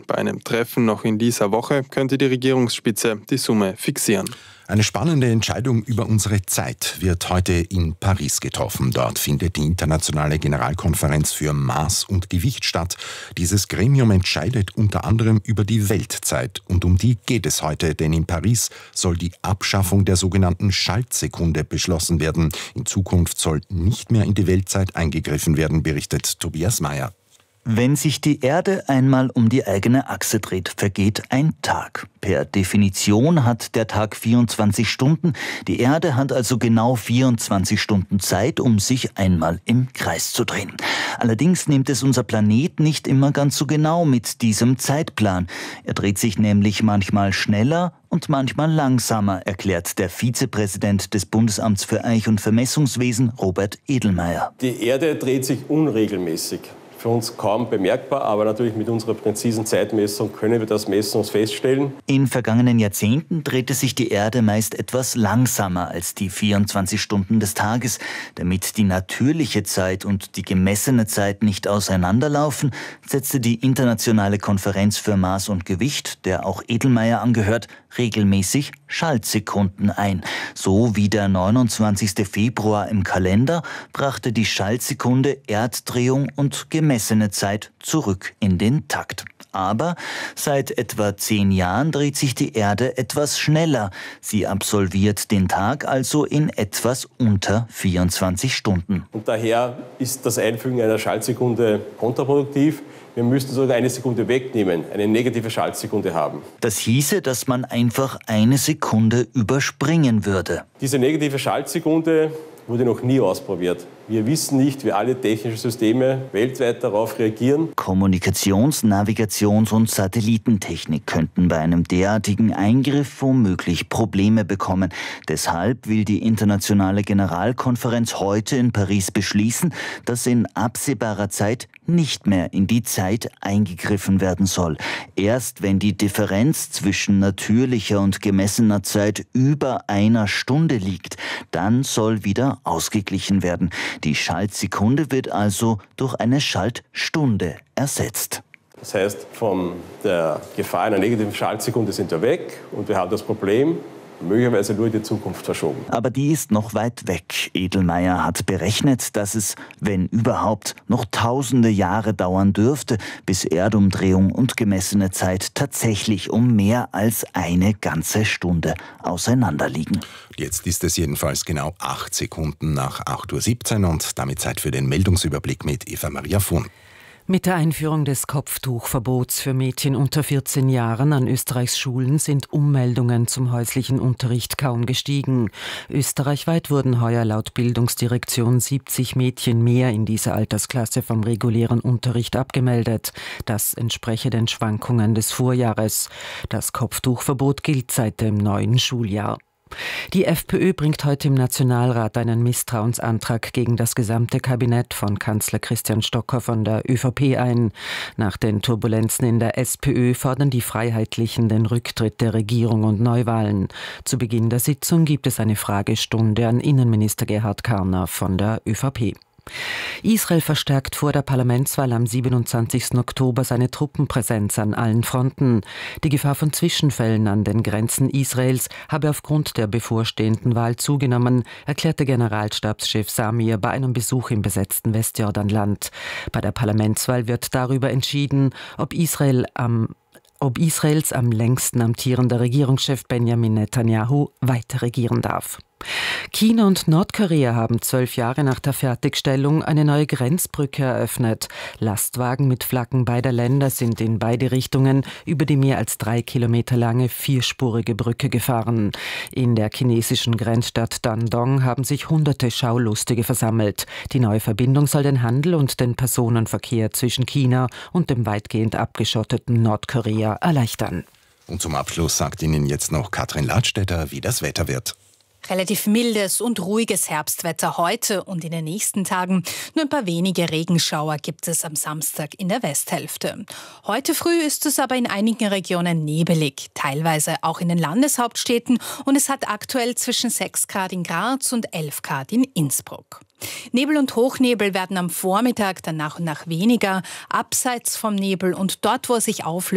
Bei einem Treffen noch in dieser Woche könnte die Regierungsspitze die Summe fixieren. Eine spannende Entscheidung über unsere Zeit wird heute in Paris getroffen. Dort findet die internationale Generalkonferenz für Maß und Gewicht statt. Dieses Gremium entscheidet unter anderem über die Weltzeit. Und um die geht es heute, denn in Paris soll die Abschaffung der sogenannten Schaltsekunde beschlossen werden. In Zukunft soll nicht mehr in die Weltzeit eingegriffen werden, berichtet Tobias Mayer. Wenn sich die Erde einmal um die eigene Achse dreht, vergeht ein Tag. Per Definition hat der Tag 24 Stunden. Die Erde hat also genau 24 Stunden Zeit, um sich einmal im Kreis zu drehen. Allerdings nimmt es unser Planet nicht immer ganz so genau mit diesem Zeitplan. Er dreht sich nämlich manchmal schneller und manchmal langsamer, erklärt der Vizepräsident des Bundesamts für Eich- und Vermessungswesen, Robert Edelmeier. Die Erde dreht sich unregelmäßig. Für uns kaum bemerkbar, aber natürlich mit unserer präzisen Zeitmessung können wir das messen und feststellen. In vergangenen Jahrzehnten drehte sich die Erde meist etwas langsamer als die 24 Stunden des Tages. Damit die natürliche Zeit und die gemessene Zeit nicht auseinanderlaufen, setzte die Internationale Konferenz für Maß und Gewicht, der auch Edelmeier angehört, regelmäßig Schaltsekunden ein. So wie der 29. Februar im Kalender brachte die Schaltsekunde Erddrehung und gemessene Zeit zurück in den Takt. Aber seit etwa 10 Jahren dreht sich die Erde etwas schneller. Sie absolviert den Tag also in etwas unter 24 Stunden. Und daher ist das Einfügen einer Schaltsekunde kontraproduktiv. Wir müssten sogar eine Sekunde wegnehmen, eine negative Schaltsekunde haben. Das hieße, dass man einfach eine Sekunde überspringen würde. Diese negative Schaltsekunde wurde noch nie ausprobiert. Wir wissen nicht, wie alle technischen Systeme weltweit darauf reagieren. Kommunikations-, Navigations- und Satellitentechnik könnten bei einem derartigen Eingriff womöglich Probleme bekommen. Deshalb will die internationale Generalkonferenz heute in Paris beschließen, dass in absehbarer Zeit nicht mehr in die Zeit eingegriffen werden soll. Erst wenn die Differenz zwischen natürlicher und gemessener Zeit über einer Stunde liegt, dann soll wieder ausgeglichen werden. Die Schaltsekunde wird also durch eine Schaltstunde ersetzt. Das heißt, von der Gefahr einer negativen Schaltsekunde sind wir weg und wir haben das Problem möglicherweise nur in die Zukunft verschoben. Aber die ist noch weit weg. Edelmeier hat berechnet, dass es, wenn überhaupt, noch tausende Jahre dauern dürfte, bis Erdumdrehung und gemessene Zeit tatsächlich um mehr als eine ganze Stunde auseinanderliegen. Jetzt ist es jedenfalls genau 8 Sekunden nach 8:17 Uhr und damit Zeit für den Meldungsüberblick mit Eva-Maria Fuhn. Mit der Einführung des Kopftuchverbots für Mädchen unter 14 Jahren an Österreichs Schulen sind Ummeldungen zum häuslichen Unterricht kaum gestiegen. Österreichweit wurden heuer laut Bildungsdirektion 70 Mädchen mehr in dieser Altersklasse vom regulären Unterricht abgemeldet. Das entspreche den Schwankungen des Vorjahres. Das Kopftuchverbot gilt seit dem neuen Schuljahr. Die FPÖ bringt heute im Nationalrat einen Misstrauensantrag gegen das gesamte Kabinett von Kanzler Christian Stocker von der ÖVP ein. Nach den Turbulenzen in der SPÖ fordern die Freiheitlichen den Rücktritt der Regierung und Neuwahlen. Zu Beginn der Sitzung gibt es eine Fragestunde an Innenminister Gerhard Karner von der ÖVP. Israel verstärkt vor der Parlamentswahl am 27. Oktober seine Truppenpräsenz an allen Fronten. Die Gefahr von Zwischenfällen an den Grenzen Israels habe aufgrund der bevorstehenden Wahl zugenommen, erklärte Generalstabschef Samir bei einem Besuch im besetzten Westjordanland. Bei der Parlamentswahl wird darüber entschieden, ob Israels am längsten amtierender Regierungschef Benjamin Netanyahu weiter regieren darf. China und Nordkorea haben 12 Jahre nach der Fertigstellung eine neue Grenzbrücke eröffnet. Lastwagen mit Flaggen beider Länder sind in beide Richtungen über die mehr als 3 Kilometer lange vierspurige Brücke gefahren. In der chinesischen Grenzstadt Dandong haben sich hunderte Schaulustige versammelt. Die neue Verbindung soll den Handel und den Personenverkehr zwischen China und dem weitgehend abgeschotteten Nordkorea erleichtern. Und zum Abschluss sagt Ihnen jetzt noch Katrin Ladstätter, wie das Wetter wird. Relativ mildes und ruhiges Herbstwetter heute und in den nächsten Tagen. Nur ein paar wenige Regenschauer gibt es am Samstag in der Westhälfte. Heute früh ist es aber in einigen Regionen nebelig, teilweise auch in den Landeshauptstädten. Und es hat aktuell zwischen 6 Grad in Graz und 11 Grad in Innsbruck. Nebel und Hochnebel werden am Vormittag dann nach und nach weniger. Abseits vom Nebel und dort, wo er sich auflöst,